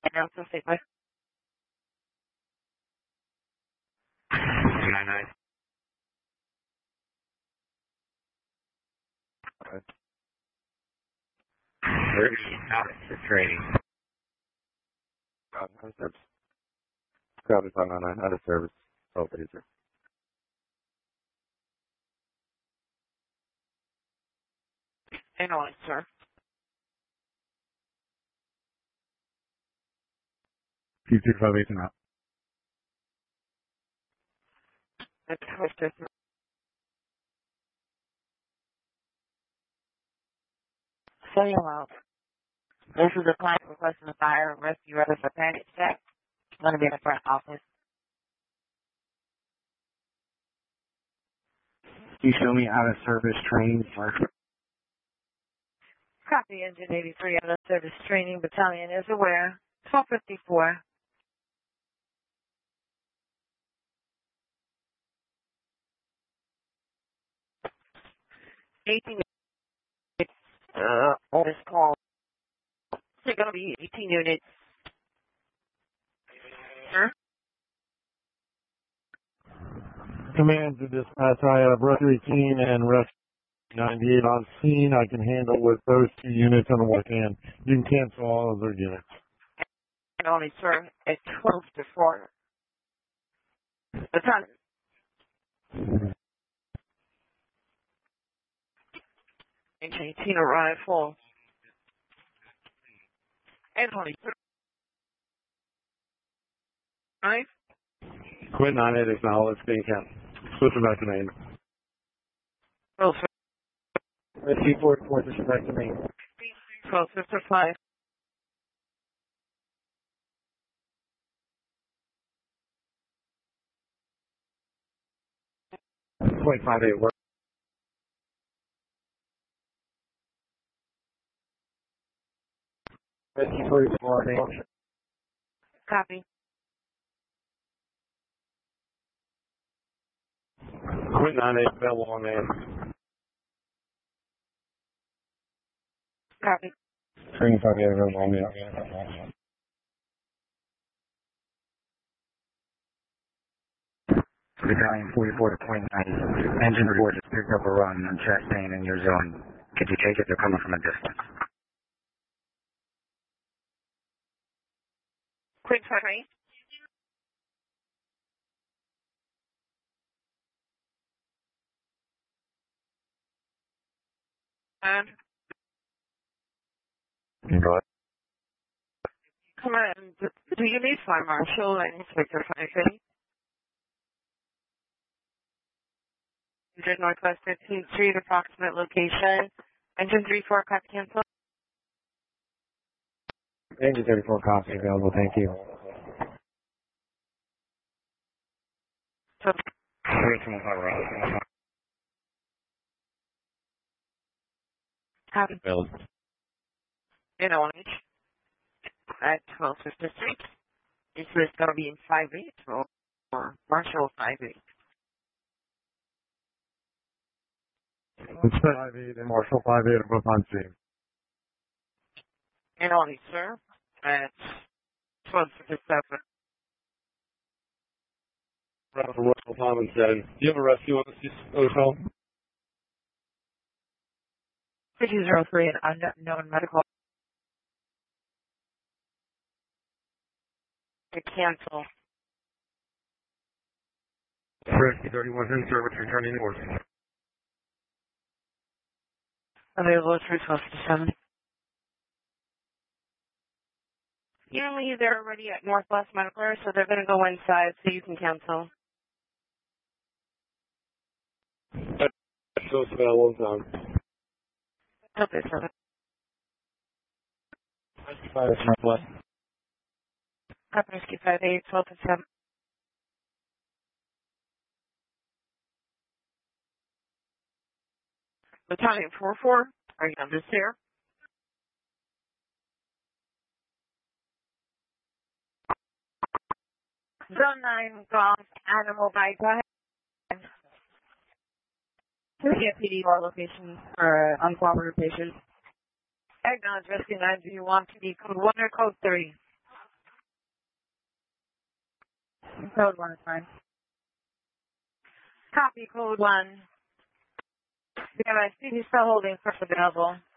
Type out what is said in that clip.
And also say bye. 99. Right. 30 out of training. Out of service. Out of service. Oh, laser. And on, sir. Q258 and out. That's twisted. Say out. This is a client requesting a fire and rescue rather for panic check. It's going to be in the front office. You show me out of service training for Copy Engine 83 out of service training battalion is aware. 1254. On this call. It's going to be 18 units. Sir? Command to dispatch. I have Rescue 18 and Rescue 98 on scene. I can handle with those 2 units on the one hand. You can cancel all other units. And only, sir, at 12 to 4. The time. Engine 18 arrive full. And only, sir. Right? Quit 98 acknowledge. Being count. Switching back to main. Well, sir. Rescue 44, switching back to main. 1255. Point 58 work. Rescue 44 main. Copy. Quit 98 available on main. Copy. Training 58 available on main. Battalion 44 to point 9. Engine report just picked up a run on chest pain in your zone. Could you take it? They're coming from a distance. Quick try. And Go ahead. command, do you need fire marshal and inspector fire training? Northwest 15th Street, approximate location. Engine 34, cut cancel. Engine 34 copy available. Thank you. So, copy. Available. In orange. At 1256. This is going to be in 5-8 or Marshall 5-8. It's 5-8 and Marshall 5-8 are both on scene. In orange, sir. At 1257. Russell Thomas said, do you have a rescue on this hotel? 5203, an unknown medical. To cancel. Rescue 31 in service returning north. Available through 1257. Usually they're already at Northwest Medical, so they're going to go inside so you can cancel. So it's available in time. Okay, sir. Rescue 5 is Northwest. Rescue 58, 1257. Battalion 44, are you on this here? Zone 9, golf, animal bite, go ahead. To get PD or location for uncooperative patient. Acknowledge rescue 9, do you want to be code 1 or code 3? Code 1 is fine. Copy, Code 1. We have a CT cell holding first available.